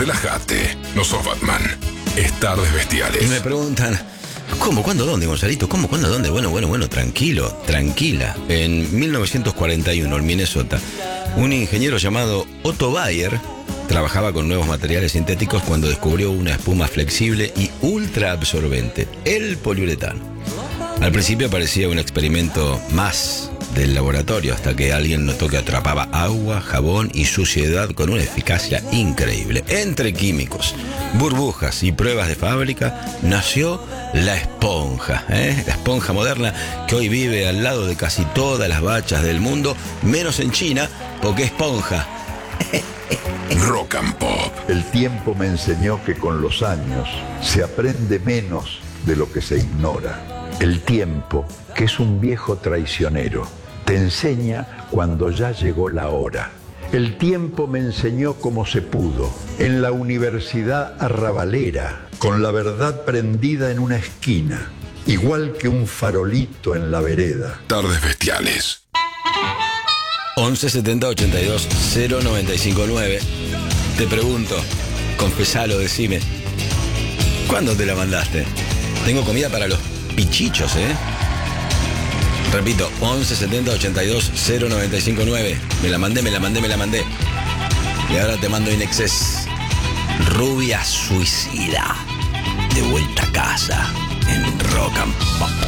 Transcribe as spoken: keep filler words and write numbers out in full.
relájate. No sos Batman. Es Tardes Bestiales. Y me preguntan, ¿cómo? ¿Cuándo? ¿Dónde, Gonzalito? ¿Cómo? ¿Cuándo? ¿Dónde? Bueno, bueno, bueno, tranquilo, tranquila. En mil novecientos cuarenta y uno, en Minnesota, un ingeniero llamado Otto Bayer trabajaba con nuevos materiales sintéticos cuando descubrió una espuma flexible y ultra absorbente, el poliuretano. Al principio parecía un experimento más del laboratorio, hasta que alguien notó que atrapaba agua, jabón y suciedad con una eficacia increíble. Entre químicos, burbujas y pruebas de fábrica, nació la esponja, ¿eh? La esponja moderna que hoy vive al lado de casi todas las bachas del mundo, menos en China, porque esponja. Rock and Pop. El tiempo me enseñó que con los años se aprende menos de lo que se ignora. El tiempo, que es un viejo traicionero, te enseña cuando ya llegó la hora. El tiempo me enseñó como se pudo, en la universidad arrabalera, con la verdad prendida en una esquina, igual que un farolito en la vereda. Tardes Bestiales. once setenta ochenta y dos cero noventa y cinco nueve. Te pregunto, confesalo, decime, ¿cuándo te la mandaste? Tengo comida para los pichichos, ¿eh? Repito, once setenta ochenta y dos cero noventa y cinco nueve. Me la mandé, me la mandé, me la mandé. Y ahora te mando In Excess. Rubia suicida. De vuelta a casa en Rock and Pop.